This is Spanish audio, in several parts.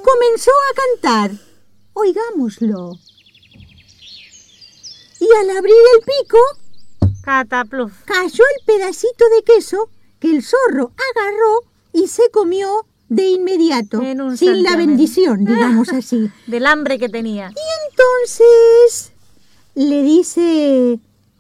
comenzó a cantar. Oigámoslo. Y al abrir el pico, Catapluf. cayó el pedacito de queso que el zorro agarró y se comió de inmediato, En un sin la santiamén. bendición, digamos así. Del hambre que tenía. Entonces le dice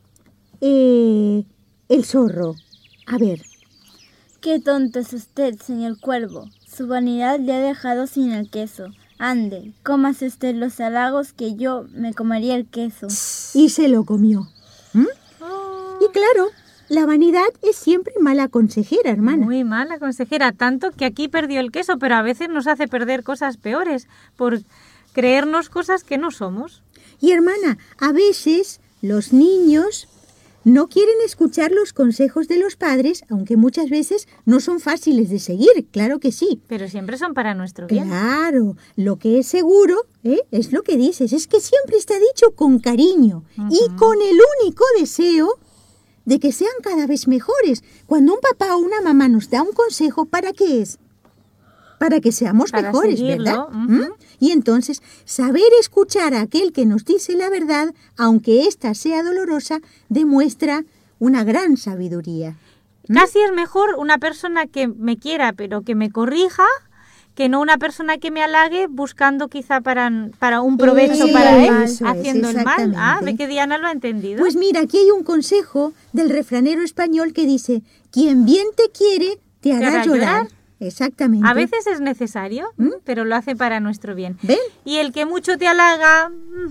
el zorro, a ver, Qué tonto es usted, señor Cuervo. Su vanidad le ha dejado sin el queso. Ande, cómase usted los halagos que yo me comería el queso. y se lo comió. Y claro, la vanidad es siempre mala consejera, hermana. Muy mala consejera, tanto que aquí perdió el queso, pero a veces nos hace perder cosas peores por creernos cosas que no somos. Y hermana, a veces los niños no quieren escuchar los consejos de los padres, aunque muchas veces no son fáciles de seguir, claro que sí. Pero siempre son para nuestro bien. Claro, lo que es seguro, es lo que dices, es que siempre está dicho con cariño y con el único deseo de que sean cada vez mejores. Cuando un papá o una mamá nos da un consejo, ¿para qué es? Para que seamos Para mejores, seguirlo, ¿verdad? Y entonces, saber escuchar a aquel que nos dice la verdad, aunque ésta sea dolorosa, demuestra una gran sabiduría. Casi es mejor una persona que me quiera, pero que me corrija, que no una persona que me halague buscando quizá para un provecho para él, eso es, haciendo el mal. exactamente. Ah, ve que Diana lo ha entendido. Pues mira, aquí hay un consejo del refranero español que dice, quien bien te quiere, te hará llorar. Exactamente. A veces es necesario, pero lo hace para nuestro bien. ¿Ven? Y el que mucho te halaga,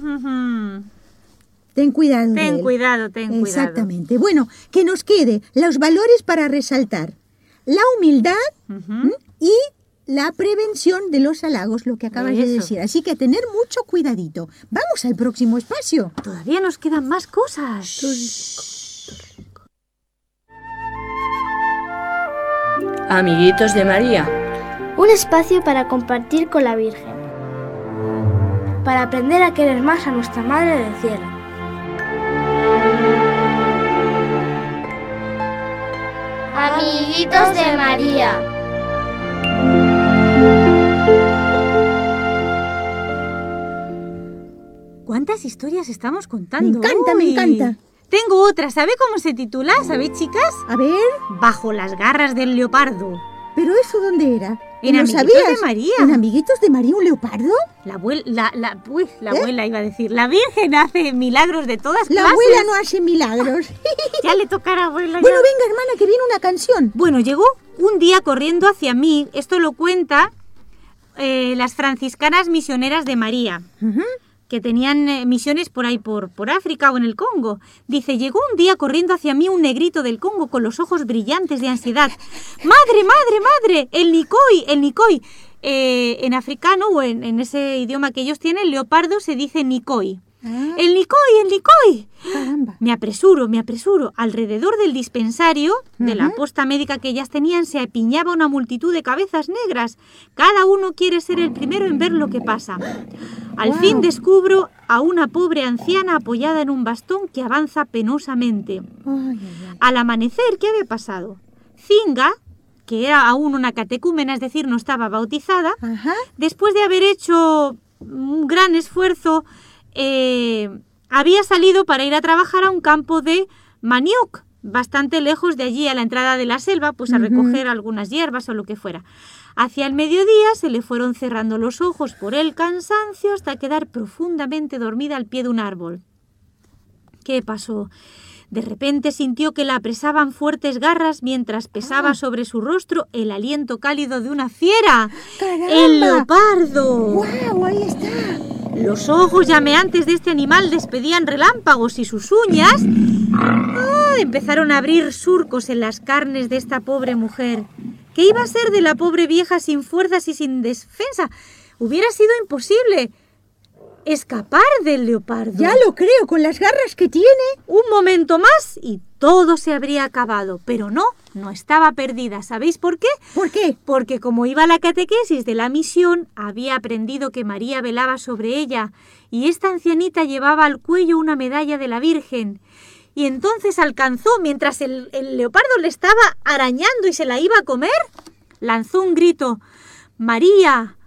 Ten cuidado de ten él. cuidado, ten cuidado. Exactamente. Bueno, que nos quede los valores para resaltar. La humildad y la prevención de los halagos, lo que acabas de Eso. decir. Así que tener mucho cuidadito. Vamos al próximo espacio. Todavía nos quedan más cosas. Amiguitos de María. Un espacio para compartir con la Virgen. Para aprender a querer más a nuestra Madre del Cielo. Amiguitos de María. ¿Cuántas historias estamos contando? Me encanta, me hoy? encanta. Tengo otra, ¿sabe cómo se titula? ¿Sabéis, chicas? A ver, Bajo las garras del leopardo. ¿pero eso dónde era? En ¿Lo Amiguitos sabías? de María. ¿En Amiguitos de María un leopardo? La abuela iba a decir. La Virgen hace milagros de todas La clases. abuela no hace milagros. Ya le tocará, abuela. Bueno, ya. venga, hermana, que viene una canción. Bueno, llegó un día corriendo hacia mí. Esto lo cuenta las franciscanas misioneras de María, que tenían misiones por ahí, por África o en el Congo. Dice, llegó un día corriendo hacia mí un negrito del Congo con los ojos brillantes de ansiedad. ¡Madre, madre, madre! ¡El Nicoi, el Nicoi! En africano o en ese idioma que ellos tienen, leopardo se dice Nicoi. ¡El Nicoi, el Nicoi! Caramba. Me apresuro. Alrededor del dispensario de la posta médica que ellas tenían se apiñaba una multitud de cabezas negras. Cada uno quiere ser el primero en ver lo que pasa. Al fin descubro a una pobre anciana apoyada en un bastón que avanza penosamente. Ay, ay, ay. Al amanecer, ¿qué había pasado? Zinga, que era aún una catecúmena, es decir, no estaba bautizada, Ajá. después de haber hecho un gran esfuerzo, había salido para ir a trabajar a un campo de manioc, bastante lejos de allí, a la entrada de la selva, pues a recoger algunas hierbas o lo que fuera. Hacia el mediodía se le fueron cerrando los ojos por el cansancio hasta quedar profundamente dormida al pie de un árbol. ¿Qué pasó? De repente sintió que la apresaban fuertes garras mientras pesaba sobre su rostro el aliento cálido de una fiera. ¡Caramba! ¡El leopardo! ¡Guau! Ahí está. Los ojos llameantes de este animal despedían relámpagos y sus uñas empezaron a abrir surcos en las carnes de esta pobre mujer. ¿Qué iba a ser de la pobre vieja sin fuerzas y sin defensa? Hubiera sido imposible escapar del leopardo. Ya lo creo, con las garras que tiene. Un momento más y todo se habría acabado. Pero no estaba perdida. ¿Sabéis por qué? ¿Por qué? Porque como iba a la catequesis de la misión, había aprendido que María velaba sobre ella y esta ancianita llevaba al cuello una medalla de la Virgen. Y entonces alcanzó, mientras el leopardo le estaba arañando y se la iba a comer, lanzó un grito: ¡María!